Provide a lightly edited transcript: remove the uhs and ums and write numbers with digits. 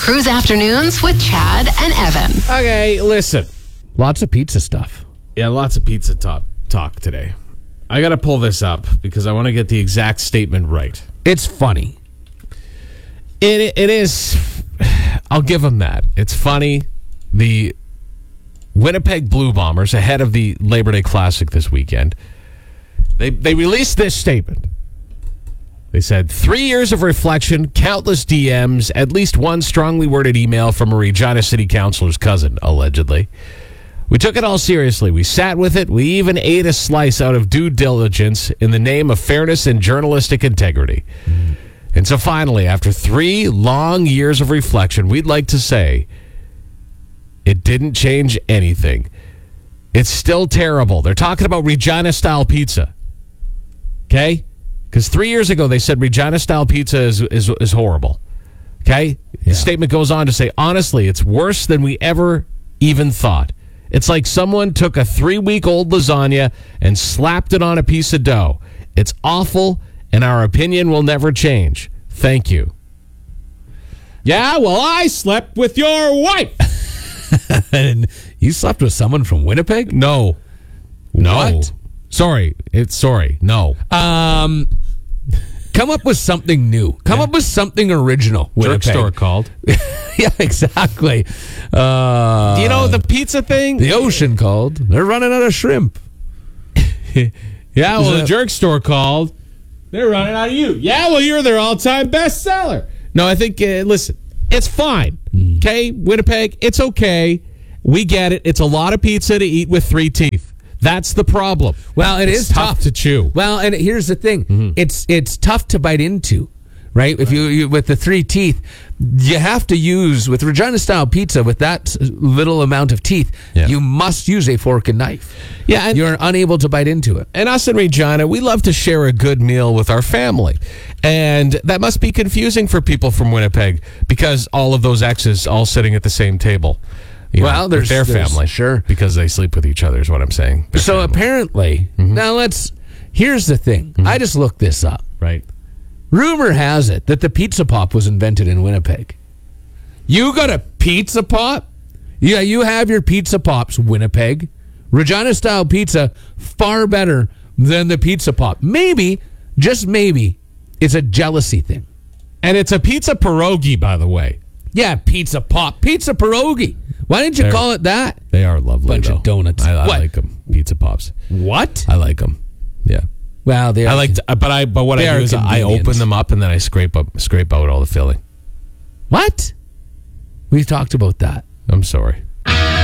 Cruise Afternoons with Chad and Evan. Okay, listen. Lots of pizza stuff. Yeah, lots of pizza talk today. I got to pull this up because I want to get the exact statement right. It's funny. It is. I'll give them that. It's funny. The Winnipeg Blue Bombers, ahead of the Labor Day Classic this weekend, they released this statement. They said, 3 years of reflection, countless DMs, at least one strongly worded email from a Regina City Councilor's cousin, allegedly. We took it all seriously. We sat with it. We even ate a slice out of due diligence in the name of fairness and journalistic integrity. And so finally, after 3 long years of reflection, we'd like to say it didn't change anything. It's still terrible. They're talking about Regina-style pizza. Okay? Because 3 years ago, they said Regina-style pizza is horrible. Okay? Yeah. The statement goes on to say, honestly, it's worse than we ever even thought. It's like someone took a 3-week-old lasagna and slapped it on a piece of dough. It's awful, and our opinion will never change. Thank you. Yeah, well, I slept with your wife. And you slept with someone from Winnipeg? No. What? Sorry. No. Come up with something new. Come up with something original. Winnipeg. Drugstore called. Yeah, exactly. Do you know the pizza thing? The Ocean called. They're running out of shrimp. Yeah, well, the jerk store called. They're running out of you. Yeah, well, you're their all-time bestseller. No, I think, listen, it's fine. Okay, Winnipeg, it's okay. We get it. It's a lot of pizza to eat with 3 teeth. That's the problem. Well, it's tough to chew. Well, and here's the thing. It's tough to bite into, right? If you with the 3 teeth, you have to use, with Regina-style pizza, with that little amount of teeth, you must use a fork and knife. Yeah, and you're unable to bite into it. And us in Regina, we love to share a good meal with our family. And that must be confusing for people from Winnipeg because all of those exes all sitting at the same table. There's their family. Sure. Because they sleep with each other is what I'm saying. So apparently, now here's the thing. I just looked this up. Right. Rumor has it that the Pizza Pop was invented in Winnipeg. You got a Pizza Pop? Yeah, you have your Pizza Pops, Winnipeg. Regina-style pizza, far better than the Pizza Pop. Maybe, just maybe, it's a jealousy thing. And it's a pizza pierogi, by the way. Yeah, Pizza Pop. Pizza pierogi. Why didn't you call it that? They are lovely, Bunch of donuts. I like them. Pizza Pops. What? I like them. Yeah. Well, they are. But what I do is I open them up and then I scrape out all the filling. What? We've talked about that. I'm sorry.